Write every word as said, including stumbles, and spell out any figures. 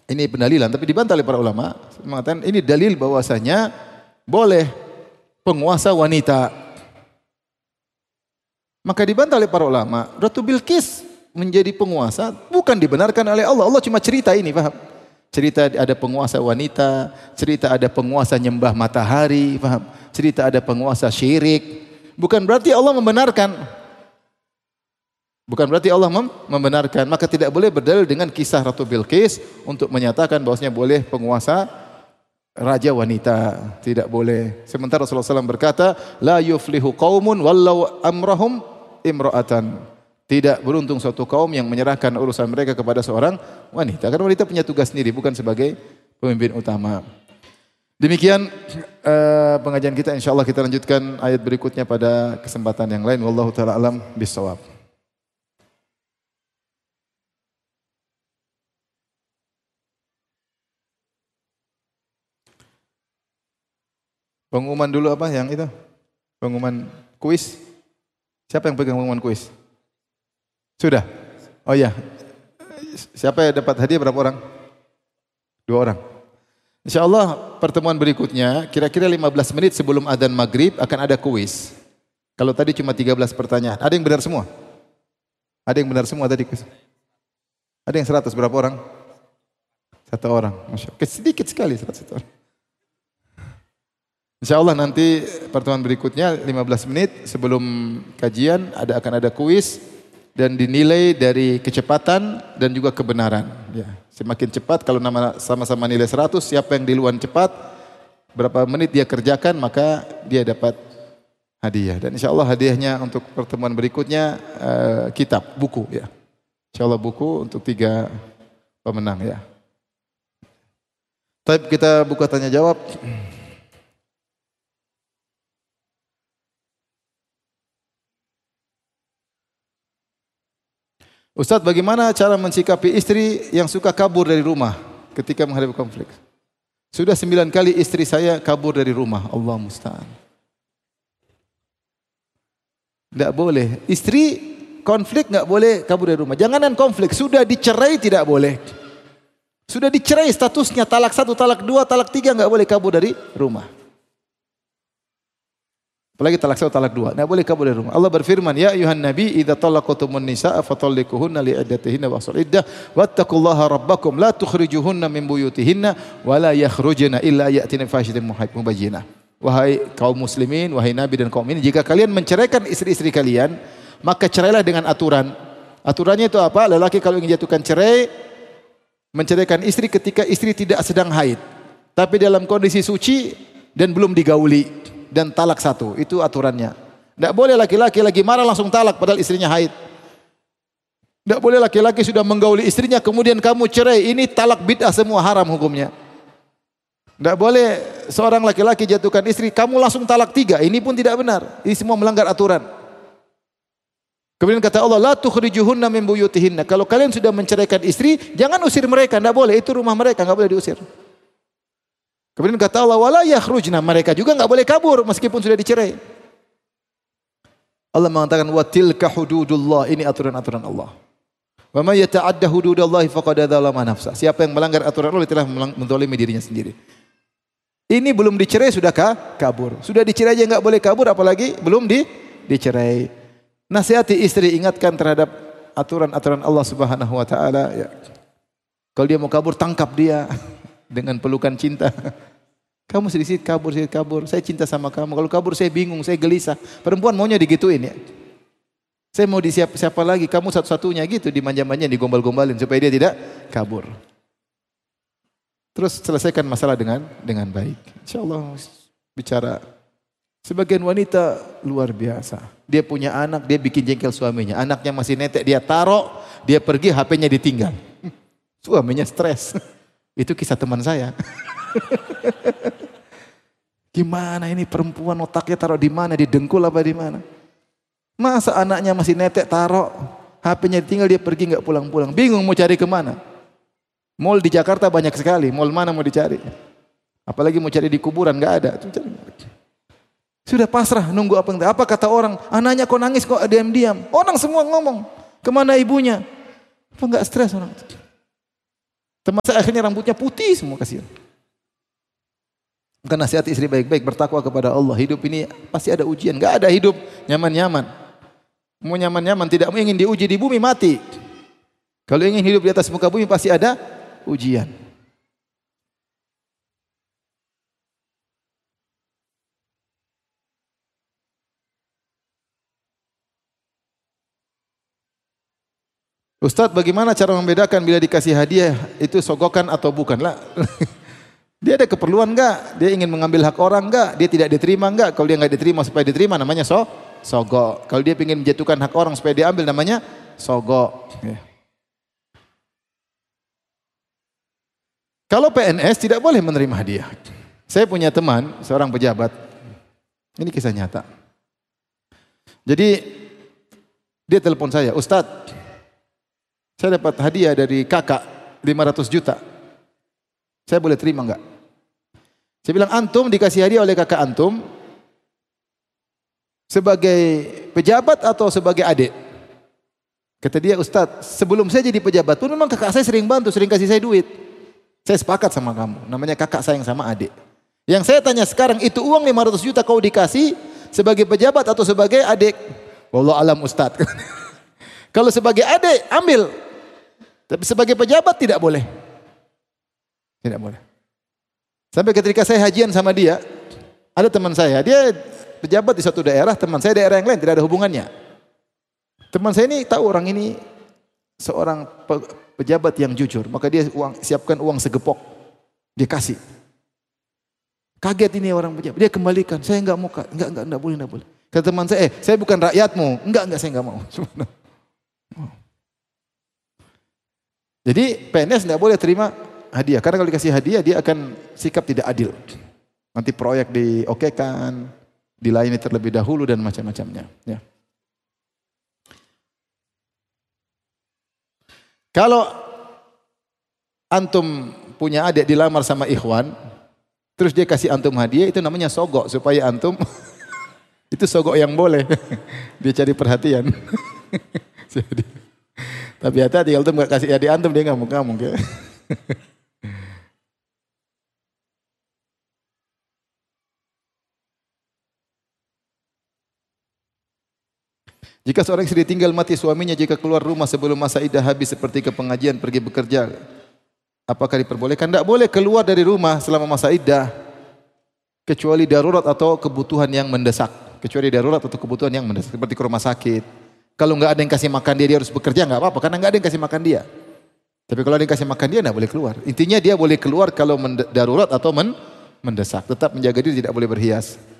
Ini pendalilan, tapi dibantah oleh para ulama. Mengatakan ini dalil bahwasanya boleh penguasa wanita. Maka dibantah oleh para ulama, Ratu Bilqis menjadi penguasa bukan dibenarkan oleh Allah. Allah cuma cerita ini, paham? Cerita ada penguasa wanita, cerita ada penguasa nyembah matahari, paham? Cerita ada penguasa syirik. Bukan berarti Allah membenarkan. Bukan berarti Allah mem membenarkan. Maka tidak boleh berdalil dengan kisah Ratu Bilqis untuk menyatakan bahwasanya boleh penguasa raja wanita. Tidak boleh. Sementara Rasulullah shallallahu alaihi wasallam berkata, la yuflihu qaumun wallau amrahum imra'atan. Tidak beruntung suatu kaum yang menyerahkan urusan mereka kepada seorang wanita. Karena wanita punya tugas sendiri, bukan sebagai pemimpin utama. Demikian uh, pengajian kita. InsyaAllah kita lanjutkan ayat berikutnya pada kesempatan yang lain. Wallahu ta'ala alam bisawab. Pengumuman dulu apa yang itu? Pengumuman kuis. Siapa yang pegang pengumuman kuis? Sudah? Oh iya. Siapa yang dapat hadiah berapa orang? Dua orang. InsyaAllah pertemuan berikutnya, kira-kira lima belas menit sebelum adzan maghrib akan ada kuis. Kalau tadi cuma tiga belas pertanyaan. Ada yang benar semua? Ada yang benar semua tadi kuis? Ada yang seratus, berapa orang? Satu orang. Masya Allah. Sedikit sekali seratus orang. InsyaAllah nanti pertemuan berikutnya lima belas menit sebelum kajian ada akan ada kuis dan dinilai dari kecepatan dan juga kebenaran. Ya, semakin cepat kalau nama sama-sama nilai seratus, siapa yang duluan cepat, berapa menit dia kerjakan maka dia dapat hadiah. Dan InsyaAllah hadiahnya untuk pertemuan berikutnya uh, kitab, buku ya. InsyaAllah buku untuk tiga pemenang ya. Tapi kita buka tanya jawab. Ustadz, bagaimana cara mensikapi istri yang suka kabur dari rumah ketika menghadapi konflik? Sudah sembilan kali istri saya kabur dari rumah. Allah musta'an. Tidak boleh. Istri konflik tidak boleh kabur dari rumah. Janganan konflik, sudah dicerai tidak boleh. Sudah dicerai statusnya talak satu, talak dua, talak tiga tidak boleh kabur dari rumah. Apalagi talak satu, talak dua, tidak boleh kabur dari rumah. Allah berfirman, ya ayuhan nabi, idza talaqtumun nisaa fatalliquhunna li'iddatihinna wa ahsul iddah wattaqullaha rabbakum la tukhrijuhunna min buyutihinna wa la yakhrujna illa ya'tina fahishatin mubayyinah. Wahai kaum muslimin, wahai nabi dan kaum ini, jika kalian menceraikan istri-istri kalian, maka cerailah dengan aturan. Aturannya itu apa? Lelaki kalau ingin jatuhkan cerai, menceraikan istri ketika istri tidak sedang haid, tapi dalam kondisi suci dan belum digauli. Dan talak satu, itu aturannya. Tidak boleh laki-laki lagi marah langsung talak padahal istrinya haid. Tidak boleh laki-laki sudah menggauli istrinya kemudian kamu cerai, ini talak bid'ah semua, haram hukumnya. Tidak boleh seorang laki-laki jatuhkan istri, kamu langsung talak tiga, ini pun tidak benar. Ini semua melanggar aturan. Kemudian kata Allah, la tukhrijuhunna min buyutihinna. Kalau kalian sudah menceraikan istri, jangan usir mereka, tidak boleh, itu rumah mereka, tidak boleh diusir. Kemudian kata Allah, wala yakhrujna, mereka juga enggak boleh kabur meskipun sudah dicerai. Allah mengatakan wa tilka hududullah, ini aturan-aturan Allah. Wa may yata'adda hududallahi faqad dzalama nafsa. Siapa yang melanggar aturan Allah telah menzalimi dirinya sendiri. Ini belum dicerai sudah kabur. Sudah dicerai aja enggak boleh kabur, apalagi belum di dicerai. Nasihati istri, ingatkan terhadap aturan-aturan Allah Subhanahu wa taala ya. Kalau dia mau kabur, tangkap dia dengan pelukan cinta. Kamu sedikit kabur, sedikit kabur. Saya cinta sama kamu. Kalau kabur saya bingung, saya gelisah. Perempuan maunya digituin ya. Saya mau disiapa siapa lagi? Kamu satu-satunya gitu, dimanja-manja, digombal-gombalin supaya dia tidak kabur. Terus selesaikan masalah dengan dengan baik. InsyaAllah bicara. Sebagian wanita luar biasa. Dia punya anak, dia bikin jengkel suaminya. Anaknya masih netek, dia taruh, dia pergi, H P-nya ditinggal. Suaminya stres. Itu kisah teman saya. Gimana ini perempuan otaknya taruh di mana? Di dengkul apa di mana? Masa anaknya masih netek taruh, H P-nya ditinggal, dia pergi nggak pulang-pulang. Bingung mau cari kemana? Mall di Jakarta banyak sekali. Mall mana mau dicari? Apalagi mau cari di kuburan nggak ada. Sudah pasrah nunggu apa? Apa kata orang? Anaknya kok nangis kok diam-diam? Orang semua ngomong. Kemana ibunya? Apa nggak stres orang? Teman saya akhirnya rambutnya putih semua, kasihan. Bukan nasihat istri baik-baik, bertakwa kepada Allah. Hidup ini pasti ada ujian. Enggak ada hidup nyaman-nyaman. Mau nyaman-nyaman, tidak mau ingin diuji di bumi, mati. Kalau ingin hidup di atas muka bumi pasti ada ujian. Ustadz, bagaimana cara membedakan bila dikasih hadiah itu sogokan atau bukan? Lah, dia ada keperluan enggak? Dia ingin mengambil hak orang enggak? Dia tidak diterima enggak? Kalau dia enggak diterima supaya diterima namanya so, sogok. Kalau dia ingin menjatuhkan hak orang supaya diambil namanya sogok. Ya. Kalau P N S tidak boleh menerima hadiah. Saya punya teman, seorang pejabat. Ini kisah nyata. Jadi dia telepon saya, Ustadz, saya dapat hadiah dari kakak lima ratus juta. Saya boleh terima enggak? Saya bilang, antum dikasih hadiah oleh kakak antum sebagai pejabat atau sebagai adik? Kata dia, Ustadz, sebelum saya jadi pejabat pun memang kakak saya sering bantu, sering kasih saya duit. Saya sepakat sama kamu, namanya kakak sayang sama adik. Yang saya tanya sekarang, itu uang lima ratus juta kau dikasih sebagai pejabat atau sebagai adik? Wallahu alam Ustadz. Kalau sebagai adik, ambil. Tapi sebagai pejabat tidak boleh. Tidak boleh. Sampai ketika saya hajian sama dia, ada teman saya, dia pejabat di satu daerah, teman saya daerah yang lain, tidak ada hubungannya. Teman saya ini tahu orang ini seorang pejabat yang jujur, maka dia uang, siapkan uang segepok, dia kasih. Kaget ini orang pejabat, dia kembalikan, saya enggak mau, enggak, enggak, enggak boleh, enggak boleh. Kata teman saya, eh saya bukan rakyatmu, enggak, enggak, saya enggak mau. Jadi P N S tidak boleh terima hadiah, karena kalau dikasih hadiah dia akan sikap tidak adil. Nanti proyek diokekan, dilayani terlebih dahulu dan macam-macamnya. Ya. Kalau antum punya adik dilamar sama ikhwan, terus dia kasih antum hadiah, itu namanya sogok supaya antum itu sogok yang boleh. Dia cari perhatian. Jadi, tapi hati-hati kalau antum nggak kasih hadiah antum dia ngamuk-ngamuk ya. Jika seorang istri tinggal mati suaminya jika keluar rumah sebelum masa iddah habis seperti ke pengajian, pergi bekerja, apakah diperbolehkan? Tidak boleh keluar dari rumah selama masa iddah kecuali darurat atau kebutuhan yang mendesak. Kecuali darurat atau kebutuhan yang mendesak seperti ke rumah sakit. Kalau enggak ada yang kasih makan dia, dia harus bekerja enggak apa-apa karena enggak ada yang kasih makan dia. Tapi kalau ada yang kasih makan dia enggak boleh keluar. Intinya dia boleh keluar kalau darurat atau mendesak. Tetap menjaga diri, tidak boleh berhias.